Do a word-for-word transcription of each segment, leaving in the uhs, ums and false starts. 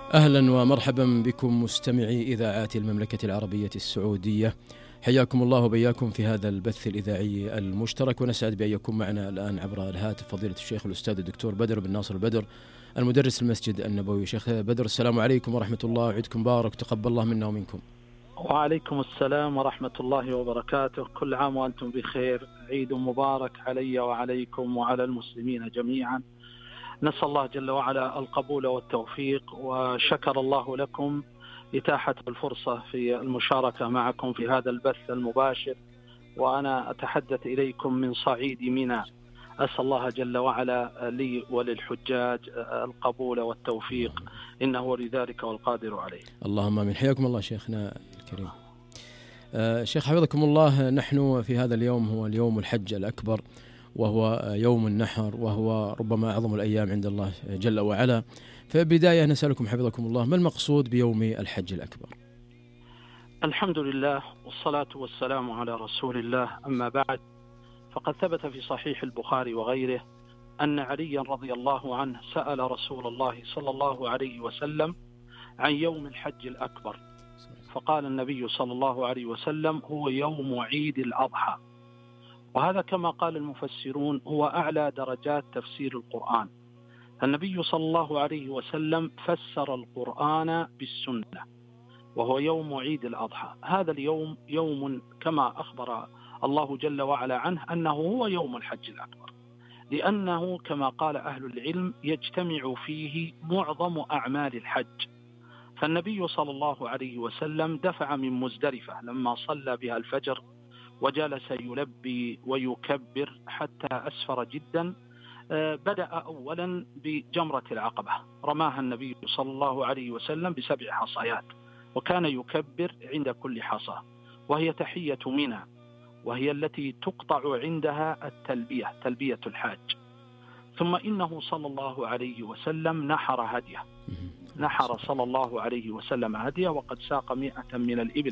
أهلا ومرحبا بكم مستمعي إذاعات المملكة العربية السعودية، حياكم الله وبياكم في هذا البث الإذاعي المشترك، ونسعد بأن يكون معنا الآن عبر الهاتف فضيلة الشيخ الأستاذ الدكتور بدر بن ناصر البدر المدرس المسجد النبوي. شيخ بدر، السلام عليكم ورحمة الله، عيدكم مبارك، تقبل الله منا ومنكم. وعليكم السلام ورحمة الله وبركاته، كل عام وأنتم بخير، عيد مبارك علي وعليكم وعلى المسلمين جميعا. نسأل الله جل وعلا القبول والتوفيق، وشكر الله لكم إتاحة الفرصة في المشاركة معكم في هذا البث المباشر، وأنا أتحدث إليكم من صعيد منى. أسأل الله جل وعلا لي وللحجاج القبول والتوفيق، إنه ولي ذلك والقادر عليه. اللهم آمين. حياكم الله شيخنا الكريم. آه شيخ حفظكم الله، نحن في هذا اليوم هو اليوم الحج الأكبر، وهو يوم النحر، وهو ربما أعظم الأيام عند الله جل وعلا. فبداية نسألكم حفظكم الله، ما المقصود بيوم الحج الأكبر؟ الحمد لله والصلاة والسلام على رسول الله، أما بعد، فقد ثبت في صحيح البخاري وغيره أن عليا رضي الله عنه سأل رسول الله صلى الله عليه وسلم عن يوم الحج الأكبر، فقال النبي صلى الله عليه وسلم: هو يوم عيد الأضحى. وهذا كما قال المفسرون هو أعلى درجات تفسير القرآن. النبي صلى الله عليه وسلم فسر القرآن بالسنة، وهو يوم عيد الأضحى. هذا اليوم يوم كما أخبر الله جل وعلا عنه أنه هو يوم الحج الأكبر، لأنه كما قال أهل العلم يجتمع فيه معظم أعمال الحج. فالنبي صلى الله عليه وسلم دفع من مزدلفة لما صلى بها الفجر، وجلس يلبي ويكبر حتى أسفر جدا. بدأ أولا بجمرة العقبة، رماها النبي صلى الله عليه وسلم بسبع حصيات، وكان يكبر عند كل حصى، وهي تحية منى، وهي التي تقطع عندها التلبية، تلبية الحاج. ثم إنه صلى الله عليه وسلم نحر هديه، نحر صلى الله عليه وسلم هديه، وقد ساق مئة من الإبل.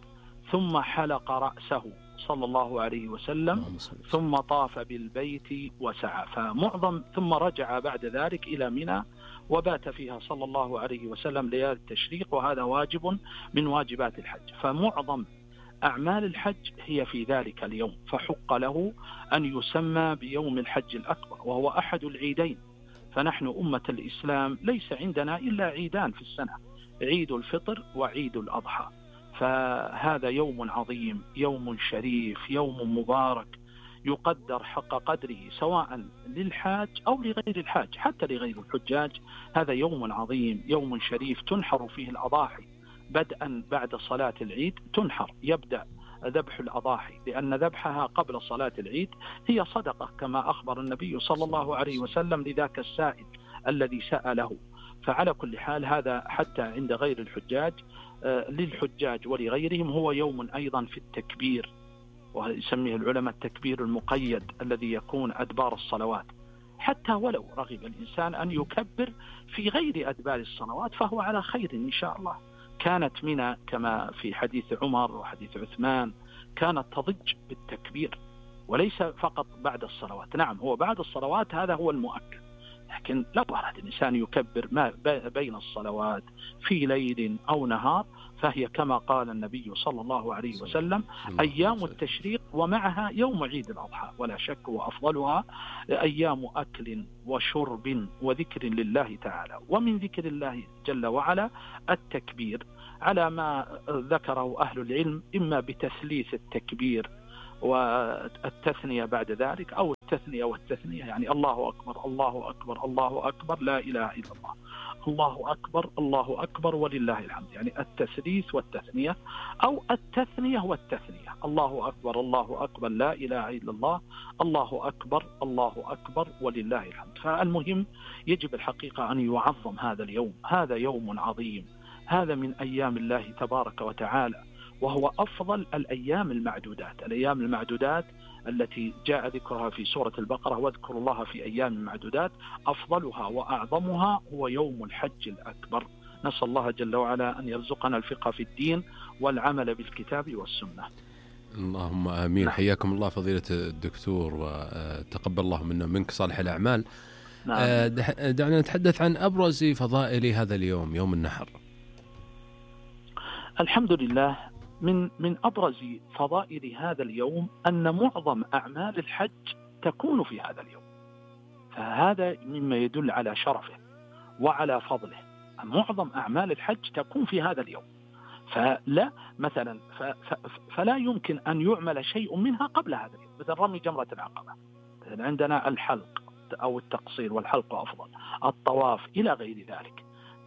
ثم حلق رأسه صلى الله عليه وسلم، ثم طاف بالبيت وسعى، فمعظم ثم رجع بعد ذلك إلى منى، وبات فيها صلى الله عليه وسلم ليالي التشريق، وهذا واجب من واجبات الحج. فمعظم أعمال الحج هي في ذلك اليوم، فحق له أن يسمى بيوم الحج الأكبر، وهو أحد العيدين. فنحن أمة الإسلام ليس عندنا إلا عيدان في السنة، عيد الفطر وعيد الأضحى. فهذا يوم عظيم، يوم شريف، يوم مبارك، يقدر حق قدره سواء للحاج أو لغير الحاج، حتى لغير الحجاج. هذا يوم عظيم، يوم شريف، تنحر فيه الأضاحي بدءا بعد صلاة العيد. تنحر، يبدأ ذبح الأضاحي، لأن ذبحها قبل صلاة العيد هي صدقة كما أخبر النبي صلى الله عليه وسلم لذاك السائل الذي سأله. فعلى كل حال هذا حتى عند غير الحجاج، للحجاج ولغيرهم هو يوم أيضا في التكبير، ويسميه العلماء التكبير المقيد الذي يكون أدبار الصلوات. حتى ولو رغب الإنسان أن يكبر في غير أدبار الصلوات فهو على خير إن شاء الله. كانت منى كما في حديث عمر وحديث عثمان كانت تضج بالتكبير، وليس فقط بعد الصلوات. نعم، هو بعد الصلوات هذا هو المؤكد، لكن لو أراد الإنسان يكبر ما بين الصلوات في ليل أو نهار فهي كما قال النبي صلى الله عليه وسلم أيام التشريق ومعها يوم عيد الأضحى، ولا شك وأفضلها أيام أكل وشرب وذكر لله تعالى. ومن ذكر الله جل وعلا التكبير، على ما ذكره أهل العلم، إما بتثليث التكبير والتثنية بعد ذلك، أو التثنية والتثنية، يعني الله أكبر الله أكبر الله أكبر لا إله إلا الله، الله أكبر الله أكبر ولله الحمد، يعني التثليث والتثنية، أو التثنية والتثنية، الله أكبر الله أكبر لا إله إلا الله، الله أكبر الله أكبر ولله الحمد. فالمهم يجب الحقيقة أن يعظم هذا اليوم، هذا يوم عظيم، هذا من أيام الله تبارك وتعالى، وهو أفضل الأيام المعدودات. الأيام المعدودات التي جاء ذكرها في سورة البقرة، واذكروا الله في أيام معدودات، أفضلها وأعظمها هو يوم الحج الأكبر. نسأل الله جل وعلا أن يرزقنا الفقه في الدين والعمل بالكتاب والسنة. اللهم آمين. حياكم الله فضيلة الدكتور، وتقبل الله منا منك صالح الأعمال. نعم. آه، دعنا نتحدث عن أبرز فضائل هذا اليوم، يوم النحر. الحمد لله، من من أبرز فضائل هذا اليوم أن معظم أعمال الحج تكون في هذا اليوم، فهذا مما يدل على شرفه وعلى فضله. معظم أعمال الحج تكون في هذا اليوم، فلا مثلا فلا يمكن أن يعمل شيء منها قبل هذا اليوم، مثل رمي جمرة العقبة، عندنا الحلق أو التقصير، والحلق أفضل، الطواف إلى غير ذلك.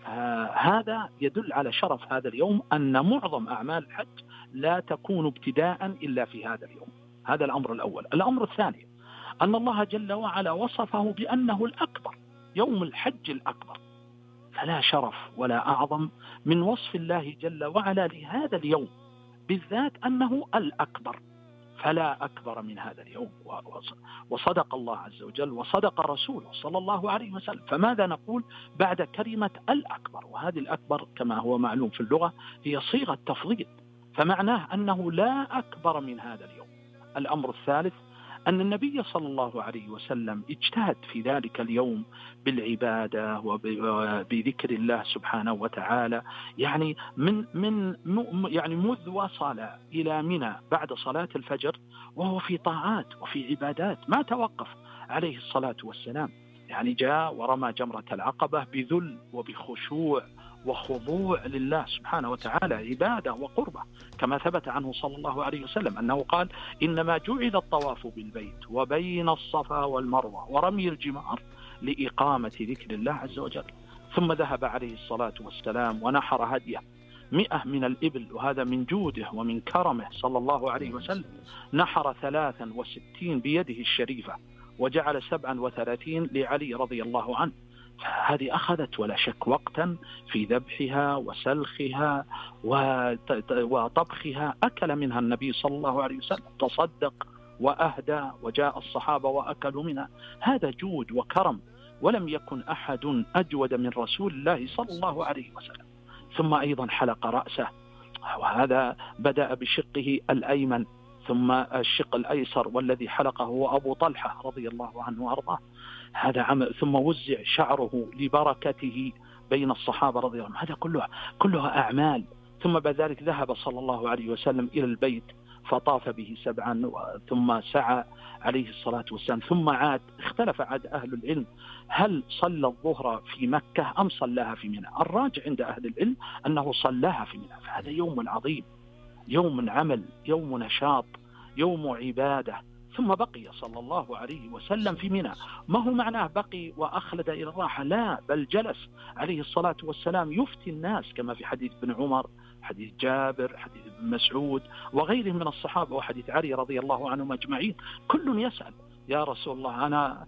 هذا يدل على شرف هذا اليوم، أن معظم أعمال الحج لا تكون ابتداء إلا في هذا اليوم. هذا الأمر الأول. الأمر الثاني أن الله جل وعلا وصفه بأنه الأكبر، يوم الحج الأكبر، فلا شرف ولا أعظم من وصف الله جل وعلا لهذا اليوم بالذات أنه الأكبر، فلا أكبر من هذا اليوم. وصدق الله عز وجل وصدق رسوله صلى الله عليه وسلم. فماذا نقول بعد كلمة الأكبر؟ وهذه الأكبر كما هو معلوم في اللغة هي صيغة تفضيل، فمعناه أنه لا أكبر من هذا اليوم. الأمر الثالث أن النبي صلى الله عليه وسلم اجتهد في ذلك اليوم بالعبادة وبذكر الله سبحانه وتعالى، يعني من من يعني منذ وصل إلى منى بعد صلاة الفجر وهو في طاعات وفي عبادات، ما توقف عليه الصلاة والسلام. يعني جاء ورمى جمرة العقبة بذل وبخشوع وخضوع لله سبحانه وتعالى، عبادة وقربة، كما ثبت عنه صلى الله عليه وسلم أنه قال: إنما جعل الطواف بالبيت وبين الصفا والمروة ورمي الجمار لإقامة ذكر الله عز وجل. ثم ذهب عليه الصلاة والسلام ونحر هديه مئة من الإبل، وهذا من جوده ومن كرمه صلى الله عليه وسلم. نحر ثلاثا وستين بيده الشريفة، وجعل سبعا وثلاثين لعلي رضي الله عنه. هذه أخذت ولا شك وقتا في ذبحها وسلخها وطبخها. أكل منها النبي صلى الله عليه وسلم، تصدق وأهدى، وجاء الصحابة وأكلوا منها. هذا جود وكرم، ولم يكن أحد أجود من رسول الله صلى الله عليه وسلم. ثم أيضا حلق رأسه، وهذا بدأ بشقه الأيمن ثم الشق الأيسر، والذي حلقه هو أبو طلحة رضي الله عنه وأرضاه. هذا عمل. ثم وزع شعره لبركته بين الصحابة رضي الله عنهم. هذا كلها كلها أعمال. ثم بعد ذلك ذهب صلى الله عليه وسلم إلى البيت فطاف به سبعا، ثم سعى عليه الصلاة والسلام، ثم عاد. اختلف عاد أهل العلم هل صلى الظهر في مكة أم صلاها في منى. الراجع عند أهل العلم أنه صلاها في منى. فهذا يوم عظيم، يوم عمل، يوم نشاط، يوم عبادة. ثم بقي صلى الله عليه وسلم في منى. ما هو معناه بقي وأخلد إلى الراحة، لا، بل جلس عليه الصلاة والسلام يفتي الناس، كما في حديث ابن عمر، حديث جابر، حديث ابن مسعود وغيرهم من الصحابة، وحديث علي رضي الله عنهم أجمعين. كل يسأل: يا رسول الله، أنا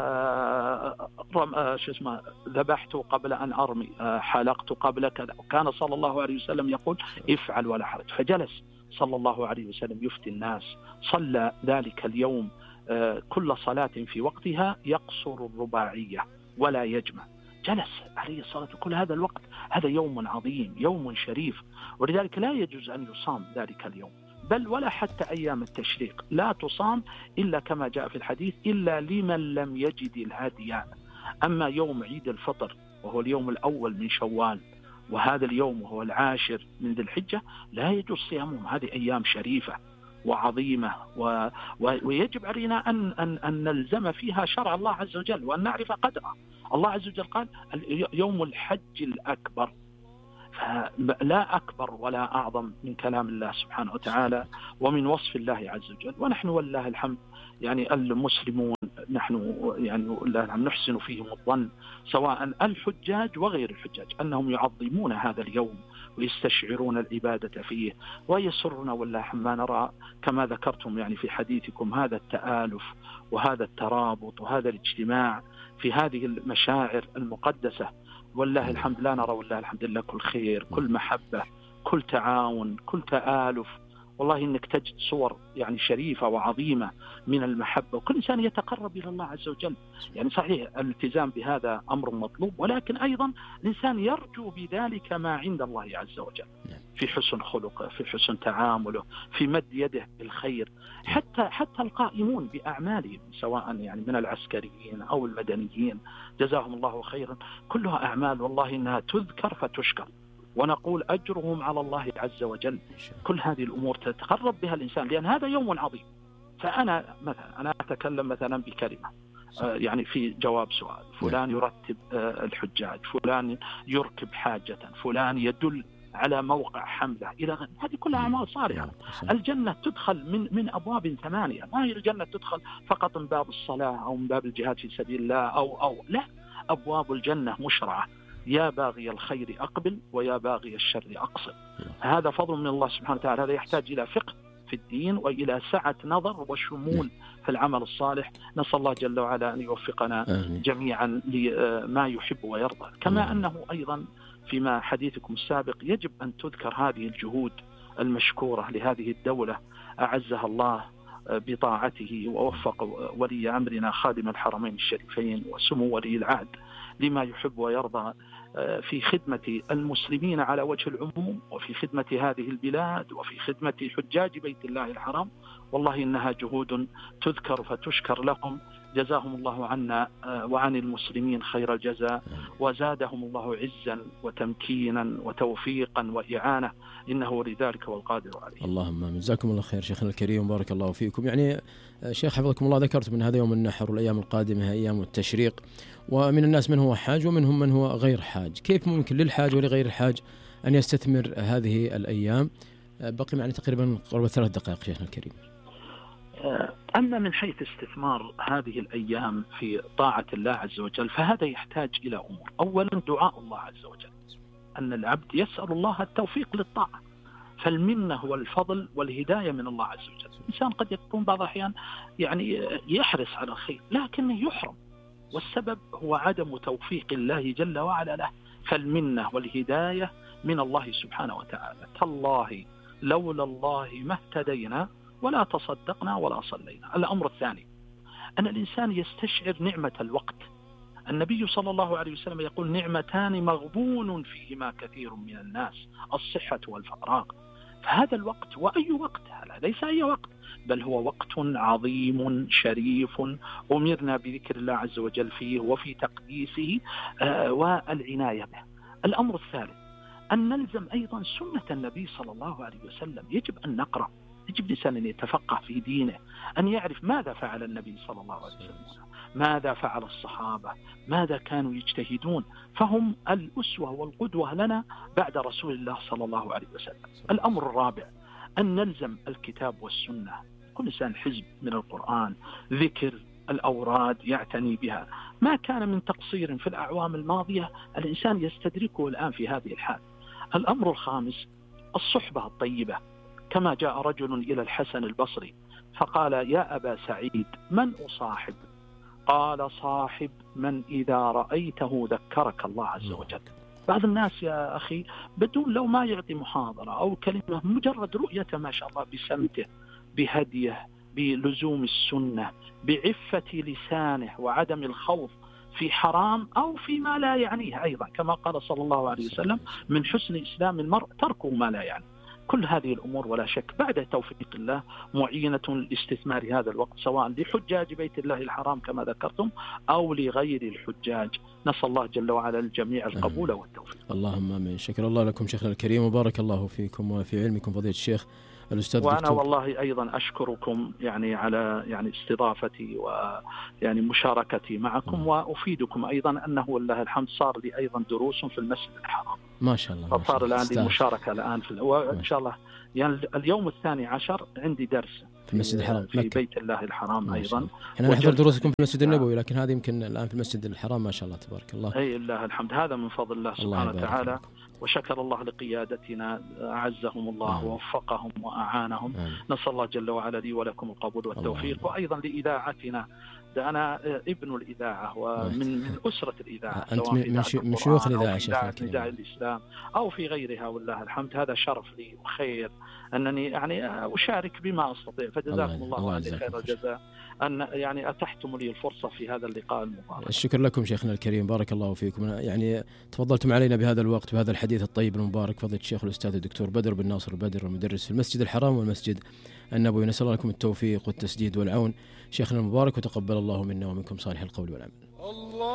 آه آه شو اسمه ذبحت قبل أن أرمي، آه حلقت قبل كذا. وكان صلى الله عليه وسلم يقول: افعل ولا حرج. فجلس صلى الله عليه وسلم يفتي الناس. صلى ذلك اليوم آه كل صلاة في وقتها، يقصر الرباعية ولا يجمع. جلس عليه الصلاة كل هذا الوقت. هذا يوم عظيم، يوم شريف، ولذلك لا يجوز أن يصام ذلك اليوم، بل ولا حتى أيام التشريق لا تصام إلا كما جاء في الحديث إلا لمن لم يجد الهدي. أما يوم عيد الفطر وهو اليوم الأول من شوال، وهذا اليوم وهو العاشر من ذي الحجة، لا يجوز صيامهم. هذه أيام شريفة وعظيمة، و... و... ويجب علينا أن... أن... أن نلزم فيها شرع الله عز وجل، وأن نعرف قدره. الله عز وجل قال: يوم الحج الأكبر. فلا أكبر ولا أعظم من كلام الله سبحانه وتعالى ومن وصف الله عز وجل. ونحن والله الحمد يعني المسلمون نحن يعني والله الحمد نحسن فيهم الظن، سواء الحجاج وغير الحجاج، أنهم يعظمون هذا اليوم ويستشعرون العبادة فيه. ويسرنا والله ما نرى كما ذكرتم يعني في حديثكم هذا التآلف وهذا الترابط وهذا الاجتماع في هذه المشاعر المقدسة. والله الحمد لا نرى والله الحمد لله كل خير، كل محبة، كل تعاون، كل تآلف. والله إنك تجد صور يعني شريفة وعظيمة من المحبة، وكل إنسان يتقرب إلى الله عز وجل. يعني صحيح الالتزام بهذا أمر مطلوب، ولكن أيضا الإنسان يرجو بذلك ما عند الله عز وجل في حسن خلقه، في حسن تعامله، في مد يده بالخير. حتى حتى القائمون بأعمالهم سواء يعني من العسكريين أو المدنيين جزاهم الله خيرا، كلها أعمال والله إنها تذكر فتشكر، ونقول أجرهم على الله عز وجل. كل هذه الأمور تتقرب بها الإنسان، لأن هذا يوم عظيم. فأنا مثلا أنا أتكلم مثلا بكلمة آه يعني في جواب سؤال، فلان يرتب آه الحجاج، فلان يركب حاجة، فلان يدل على موقع حملة، إلى غير هذه كلها أعمال صالحة. الجنة تدخل من من أبواب ثمانية، ما هي الجنة تدخل فقط من باب الصلاة أو من باب الجهاد في سبيل الله أو أو لا، أبواب الجنة مشرعة، يا باغي الخير أقبل ويا باغي الشر أقصر. هذا فضل من الله سبحانه وتعالى، هذا يحتاج إلى فقه في الدين وإلى سعة نظر وشمول في العمل الصالح. نسأل الله جل وعلا أن يوفقنا جميعا لما يحب ويرضى. كما أنه أيضا فيما حديثكم السابق يجب أن تذكر هذه الجهود المشكورة لهذه الدولة أعزها الله بطاعته ووفق ولي أمرنا خادم الحرمين الشريفين وسمو ولي العهد لما يحب ويرضى في خدمة المسلمين على وجه العموم، وفي خدمة هذه البلاد، وفي خدمة حجاج بيت الله الحرام. والله إنها جهود تذكر فتشكر لهم، جزاهم الله عنا وعن المسلمين خير الجزاء، وزادهم الله عزا وتمكينا وتوفيقا وإعانة، إنه لذلك والقادر عليه. اللهم آمين. جزاكم الله خير شيخنا الكريم وبارك الله فيكم. يعني شيخ حفظكم الله ذكرت من هذا يوم النحر والأيام القادمة أيام التشريق، ومن الناس من هو حاج ومنهم من هو غير حاج. كيف ممكن للحاج ولغير الحاج أن يستثمر هذه الأيام؟ بقي معنا تقريبا قرابة ثلاث دقائق شيخنا الكريم. أما من حيث استثمار هذه الأيام في طاعة الله عز وجل فهذا يحتاج إلى أمور. أولا دعاء الله عز وجل، أن العبد يسأل الله التوفيق للطاعة، فالمنة والفضل والهداية من الله عز وجل. الإنسان قد يكون بعض الأحيان يعني يحرص على الخير لكنه يحرم، والسبب هو عدم توفيق الله جل وعلا له، فالمنة والهداية من الله سبحانه وتعالى. تالله لولا الله ما اهتدينا ولا تصدقنا ولا صلينا. الأمر الثاني أن الإنسان يستشعر نعمة الوقت. النبي صلى الله عليه وسلم يقول نعمتان مغبون فيهما كثير من الناس، الصحة والفراغ. فهذا الوقت، وأي وقت، هذا ليس أي وقت، بل هو وقت عظيم شريف أمرنا بذكر الله عز وجل فيه وفي تقديسه آه والعناية به. الأمر الثالث أن نلزم أيضا سنة النبي صلى الله عليه وسلم. يجب أن نقرأ، يجب الإنسان أن يتفقه في دينه، أن يعرف ماذا فعل النبي صلى الله عليه وسلم، ماذا فعل الصحابة، ماذا كانوا يجتهدون، فهم الأسوة والقدوة لنا بعد رسول الله صلى الله عليه وسلم. الأمر الرابع أن نلزم الكتاب والسنة، كل إنسان حزب من القرآن، ذكر الأوراد يعتني بها. ما كان من تقصير في الأعوام الماضية الإنسان يستدركه الآن في هذه الحال. الأمر الخامس الصحبة الطيبة، كما جاء رجل إلى الحسن البصري فقال يا أبا سعيد من أصاحب؟ قال صاحب من إذا رأيته ذكرك الله عز وجل. بعض الناس يا أخي بدون لو ما يعطي محاضرة أو كلمة، مجرد رؤيته ما شاء الله بسمته بهديه بلزوم السنة بعفة لسانه وعدم الخوض في حرام أو فيما لا يعنيه. أيضا كما قال صلى الله عليه وسلم من حسن إسلام المرء تركه ما لا يعني. كل هذه الأمور ولا شك بعد توفيق الله معينة لاستثمار هذا الوقت، سواء لحجاج بيت الله الحرام كما ذكرتم أو لغير الحجاج. نسأل الله جل وعلا الجميع القبول والتوفيق. اللهم آمين. شكر الله لكم شيخنا الكريم وبارك الله فيكم وفي علمكم فضيلة الشيخ الأستاذ وأنا دكتور. والله أيضا أشكركم يعني على يعني استضافتي ويعني مشاركتي معكم، وأفيدكم أيضا أنه والله الحمد صار لي أيضا دروس في المسجد الحرام ما شاء الله. فصار الآن لي مشاركة الآن في وإن شاء الله يعني اليوم الثاني عشر عندي درس في المسجد الحرام في مكة. بيت الله الحرام أيضا. احنا نحضر دروسكم في المسجد النبوي، لكن هذه يمكن الآن في المسجد الحرام ما شاء الله تبارك الله. أي الله الحمد، هذا من فضل الله سبحانه وتعالى. وشكر الله لقيادتنا أعزهم الله ووفقهم وأعانهم. نسأل الله جل وعلا لي ولكم القبول والتوفيق، وأيضا لإذاعتنا. ده أنا ابن الإذاعة ومن من أسرة الإذاعة، أنت من, من شيوخ الإذاعة شيخ نداء الإسلام أو في غيرها، والله الحمد. هذا شرف لي وخير أنني يعني أشارك بما أستطيع، فجزاكم الله, الله عني خير الجزاء أن يعني أتحتم لي الفرصة في هذا اللقاء المبارك. الشكر لكم شيخنا الكريم، بارك الله فيكم. يعني تفضلتم علينا بهذا الوقت بهذا الحديث الطيب المبارك، فضيلة الشيخ الأستاذ الدكتور بدر بن ناصر البدر، المدرس في المسجد الحرام والمسجد النبوي. نسأل الله لكم التوفيق والتسديد والعون شيخنا المبارك، وتقبل الله منا ومنكم صالح القول والعمل.